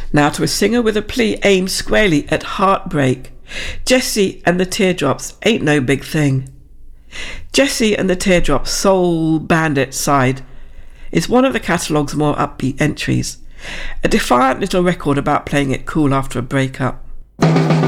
Now to a singer with a plea aimed squarely at heartbreak. Jessie and the Teardrops ain't no big thing. Jessie and the Teardrops Soul Bandit side is one of the catalogue's more upbeat entries. A defiant little record about playing it cool after a breakup.